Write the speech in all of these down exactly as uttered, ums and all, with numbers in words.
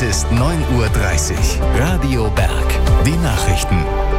Es ist neun Uhr dreißig. Radio Berg. Die Nachrichten.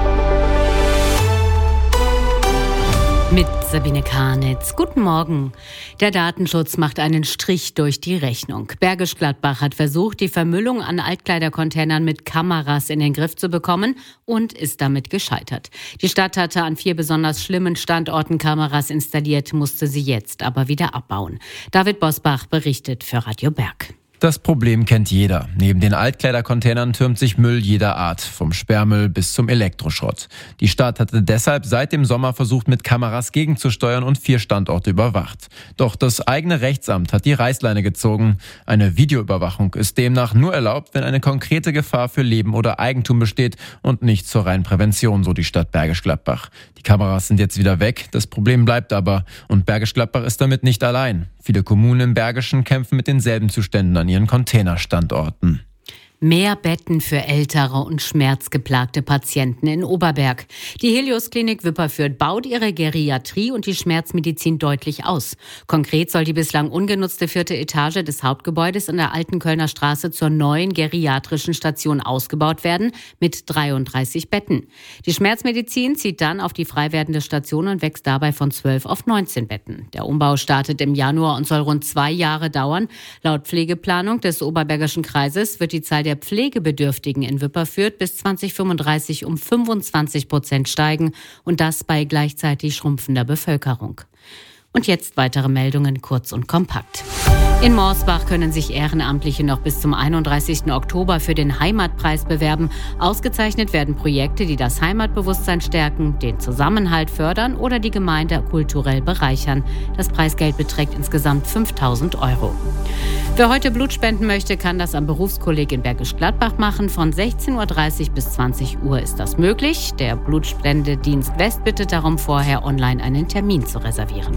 Mit Sabine Karnitz. Guten Morgen. Der Datenschutz macht einen Strich durch die Rechnung. Bergisch Gladbach hat versucht, die Vermüllung an Altkleidercontainern mit Kameras in den Griff zu bekommen und ist damit gescheitert. Die Stadt hatte an vier besonders schlimmen Standorten Kameras installiert, musste sie jetzt aber wieder abbauen. David Bosbach berichtet für Radio Berg. Das Problem kennt jeder. Neben den Altkleidercontainern türmt sich Müll jeder Art, vom Sperrmüll bis zum Elektroschrott. Die Stadt hatte deshalb seit dem Sommer versucht, mit Kameras gegenzusteuern und vier Standorte überwacht. Doch das eigene Rechtsamt hat die Reißleine gezogen. Eine Videoüberwachung ist demnach nur erlaubt, wenn eine konkrete Gefahr für Leben oder Eigentum besteht und nicht zur reinen Prävention, so die Stadt Bergisch Gladbach. Die Kameras sind jetzt wieder weg, das Problem bleibt aber. Und Bergisch Gladbach ist damit nicht allein. Viele Kommunen im Bergischen kämpfen mit denselben Zuständen an ihren Containerstandorten. Mehr Betten für ältere und schmerzgeplagte Patienten in Oberberg. Die Helios-Klinik Wipperfürth baut ihre Geriatrie und die Schmerzmedizin deutlich aus. Konkret soll die bislang ungenutzte vierte Etage des Hauptgebäudes in der Alten Kölner Straße zur neuen geriatrischen Station ausgebaut werden mit dreiunddreißig Betten. Die Schmerzmedizin zieht dann auf die frei werdende Station und wächst dabei von zwölf auf neunzehn Betten. Der Umbau startet im Januar und soll rund zwei Jahre dauern. Laut Pflegeplanung des Oberbergischen Kreises wird die Zahl der Pflegebedürftigen in Wipperfürth bis zwanzig fünfunddreißig um fünfundzwanzig Prozent steigen und das bei gleichzeitig schrumpfender Bevölkerung. Und jetzt weitere Meldungen kurz und kompakt. In Morsbach können sich Ehrenamtliche noch bis zum einunddreißigsten Oktober für den Heimatpreis bewerben. Ausgezeichnet werden Projekte, die das Heimatbewusstsein stärken, den Zusammenhalt fördern oder die Gemeinde kulturell bereichern. Das Preisgeld beträgt insgesamt fünftausend Euro. Wer heute Blut spenden möchte, kann das am Berufskolleg in Bergisch Gladbach machen. Von sechzehn Uhr dreißig bis zwanzig Uhr ist das möglich. Der Blutspendedienst West bittet darum, vorher online einen Termin zu reservieren.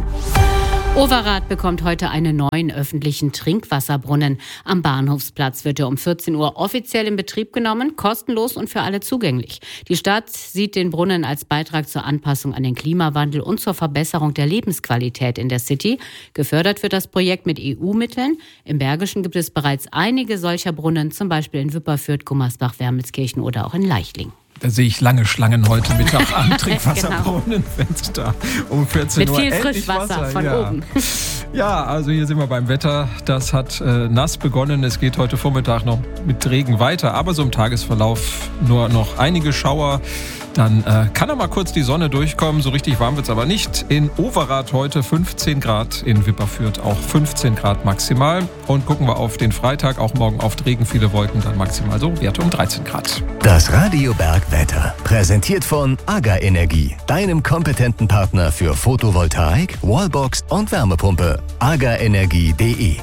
Overath bekommt heute einen neuen öffentlichen Trinkwasserbrunnen. Am Bahnhofsplatz wird er um vierzehn Uhr offiziell in Betrieb genommen, kostenlos und für alle zugänglich. Die Stadt sieht den Brunnen als Beitrag zur Anpassung an den Klimawandel und zur Verbesserung der Lebensqualität in der City. Gefördert wird das Projekt mit E U-Mitteln. Im Bergischen gibt es bereits einige solcher Brunnen, zum Beispiel in Wipperfürth, Gummersbach, Wermelskirchen oder auch in Leichling. Da sehe ich lange Schlangen heute Mittag am Trinkwasserbrunnen, wenn es da um vierzehn Uhr mit viel Frischwasser von ja. oben. Ja, also hier sind wir beim Wetter. Das hat äh, nass begonnen. Es geht heute Vormittag noch mit Regen weiter, aber so im Tagesverlauf nur noch einige Schauer. Dann äh, kann er mal kurz die Sonne durchkommen. So richtig warm wird es aber nicht. In Overath heute fünfzehn Grad, in Wipperfürth auch fünfzehn Grad maximal. Und gucken wir auf den Freitag, auch morgen oft Regen, viele Wolken, dann maximal so Werte um dreizehn Grad. Das Radio Berg Wetter, präsentiert von AGA Energie, deinem kompetenten Partner für Photovoltaik, Wallbox und Wärmepumpe. aga energie punkt de.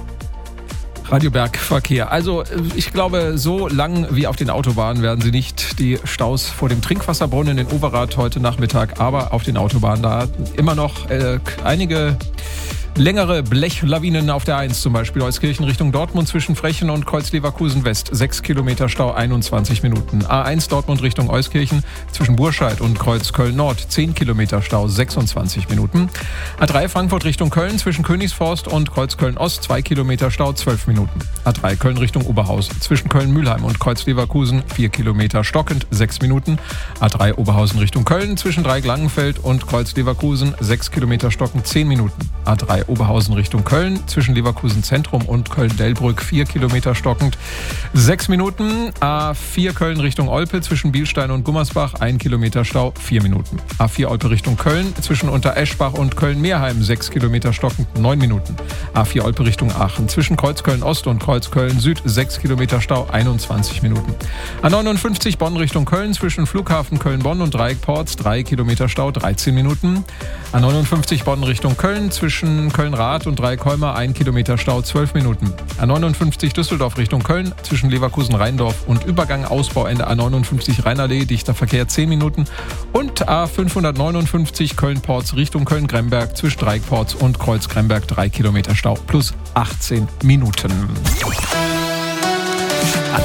Radio Berg Verkehr. Also ich glaube, so lang wie auf den Autobahnen werden sie nicht, die Staus vor dem Trinkwasserbrunnen in Overath heute Nachmittag, aber auf den Autobahnen da immer noch äh, einige längere Blechlawinen auf der eins, zum Beispiel Euskirchen Richtung Dortmund zwischen Frechen und Kreuz-Leverkusen West. sechs Kilometer Stau, einundzwanzig Minuten. A eins Dortmund Richtung Euskirchen zwischen Burscheid und Kreuz Köln Nord. zehn Kilometer Stau, sechsundzwanzig Minuten. A drei Frankfurt Richtung Köln zwischen Königsforst und Kreuz Köln Ost. zwei Kilometer Stau, zwölf Minuten. A drei Köln Richtung Oberhausen zwischen Köln-Mühlheim und Kreuz-Leverkusen. vier Kilometer stockend, sechs Minuten. A drei Oberhausen Richtung Köln zwischen Dreieck-Langenfeld und Kreuz-Leverkusen. sechs Kilometer stockend, zehn Minuten. A drei Oberhausen Richtung Köln, zwischen Leverkusen Zentrum und Köln-Delbrück, vier Kilometer stockend, sechs Minuten. A vier Köln Richtung Olpe, zwischen Bielstein und Gummersbach, ein Kilometer Stau, vier Minuten. A vier Olpe Richtung Köln, zwischen Untereschbach und Köln-Meerheim, sechs Kilometer stockend, neun Minuten. A vier Olpe Richtung Aachen, zwischen Kreuzköln-Ost und Kreuzköln-Süd, sechs Kilometer Stau, einundzwanzig Minuten. A neunundfünfzig Bonn Richtung Köln, zwischen Flughafen Köln-Bonn und Dreieckports, drei Kilometer Stau, dreizehn Minuten. A neunundfünfzig Bonn Richtung Köln, zwischen Köln-Rath und Dreieckholmer, ein Kilometer Stau, zwölf Minuten. A neunundfünfzig Düsseldorf Richtung Köln, zwischen Leverkusen-Rheindorf und Übergang Ausbauende A neunundfünfzig Rheinallee, dichter Verkehr, zehn Minuten. Und A fünfhundertneunundfünfzig Köln-Ports Richtung Köln-Gremberg, zwischen Dreieckports und Kreuz-Gremberg, drei Kilometer Stau, plus achtzehn Minuten. Ah,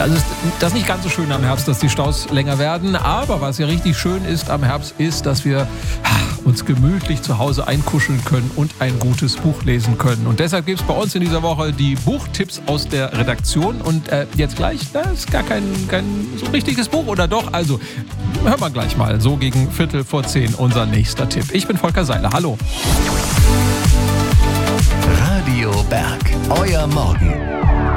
Also das ist nicht ganz so schön am Herbst, dass die Staus länger werden. Aber was ja richtig schön ist am Herbst, ist, dass wir uns gemütlich zu Hause einkuscheln können und ein gutes Buch lesen können. Und deshalb gibt es bei uns in dieser Woche die Buchtipps aus der Redaktion. Und äh, jetzt gleich, das ist gar kein, kein so richtiges Buch, oder doch? Also hören wir gleich mal, so gegen Viertel vor zehn, unser nächster Tipp. Ich bin Volker Seiler, hallo. Radio Berg, euer Morgen.